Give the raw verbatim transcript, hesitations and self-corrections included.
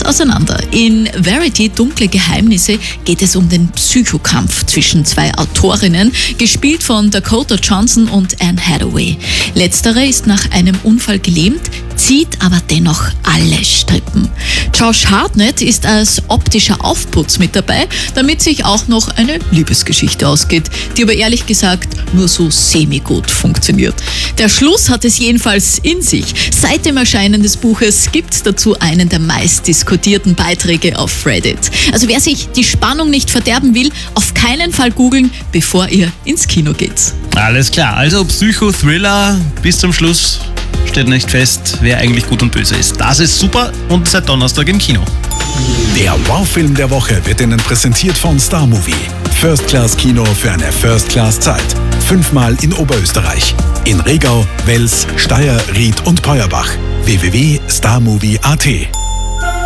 geht auseinander. In Verity Dunkle Geheimnisse geht es um den Psychokampf zwischen zwei Autorinnen, gespielt von Dakota Johnson und Anne Hathaway. Letztere ist nach einem Unfall gelähmt, zieht aber dennoch alle Strippen. Josh Hartnett ist als optischer Aufputz mit dabei, damit sich auch noch eine Liebesgeschichte ausgeht, die aber ehrlich gesagt nur so semi-gut funktioniert. Der Schluss hat es jedenfalls in sich. Seit dem Erscheinen des Buches gibt es dazu einen der meistdiskutierten Beiträge auf Reddit. Also wer sich die Spannung nicht verderben will, auf keinen Fall googeln, bevor ihr ins Kino geht. Alles klar, also Psychothriller bis zum Schluss steht nicht fest, wer eigentlich gut und böse ist. Das ist super und seit Donnerstag im Kino. Der Wow-Film der Woche wird Ihnen präsentiert von Star Movie. First-Class-Kino für eine First-Class-Zeit. Fünfmal in Oberösterreich. In Regau, Wels, Steyr, Ried und Peuerbach. w w w punkt starmovie punkt a t